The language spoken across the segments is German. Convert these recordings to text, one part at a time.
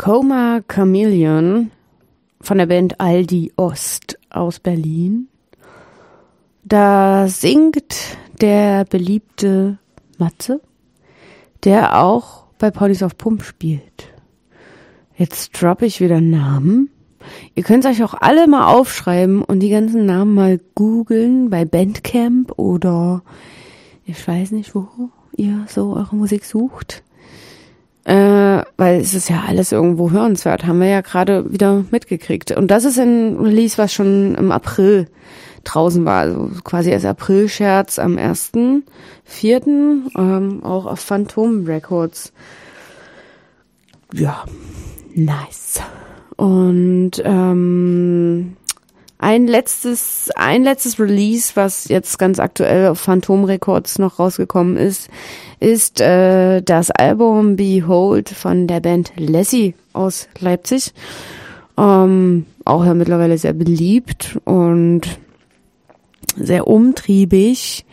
Coma Chameleon von der Band Aldi Ost aus Berlin. Da singt der beliebte Matze, der auch bei Ponys auf Pump spielt. Jetzt droppe ich wieder Namen. Ihr könnt euch auch alle mal aufschreiben und die ganzen Namen mal googeln bei Bandcamp oder ich weiß nicht, wo ihr so eure Musik sucht. Weil es ist ja alles irgendwo hörenswert, haben wir ja gerade wieder mitgekriegt. Und das ist ein Release, was schon im April draußen war, also quasi als April-Scherz am 1.4. Auch auf Phantom Records. Ja, nice. Und ein letztes Release, was jetzt ganz aktuell auf Phantom Records noch rausgekommen ist das Album Behold von der Band Lassie aus Leipzig. Auch ja mittlerweile sehr beliebt und sehr umtriebig.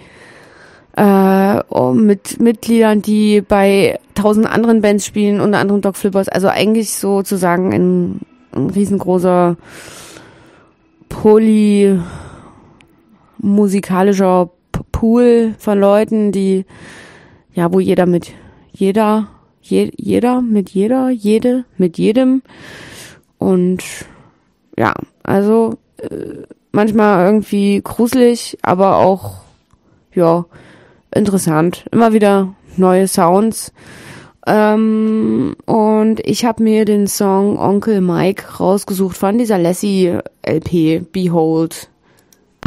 Mit Mitgliedern, die bei 1000 anderen Bands spielen, unter anderem Doc Flippers. Also eigentlich sozusagen ein riesengroßer polymusikalischer Pool von Leuten, die wo jede mit jedem und ja, also manchmal irgendwie gruselig, aber auch interessant. Immer wieder neue Sounds. Und ich habe mir den Song Onkel Mike rausgesucht von dieser Lassie LP Behold.